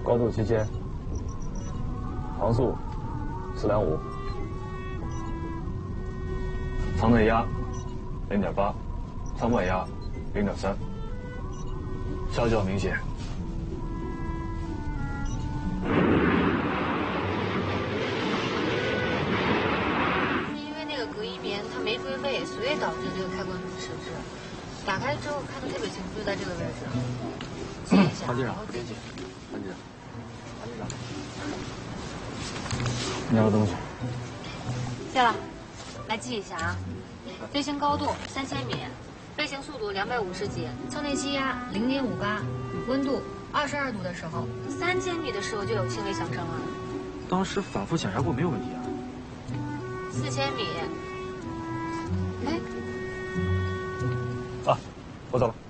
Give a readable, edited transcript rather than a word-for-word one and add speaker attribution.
Speaker 1: 高度7000，航速425，舱内压0.8，舱外压0.3，下降明显。
Speaker 2: 因为那个隔音棉它没归位，所以导致这个开关失质。打开之后看得特别清楚，就在这个位置。记一下，
Speaker 1: 潘机长，
Speaker 2: 别急，
Speaker 1: 潘机长，你要的东西。
Speaker 2: 谢了，来记一下啊。飞行高度3000米，飞行速度250几，舱内气压0.58，温度22度的时候，3000米的时候就有轻微响声了。
Speaker 3: 当时反复检查过，没有问题啊。
Speaker 2: 4000米，哎。
Speaker 1: 啊，我走了。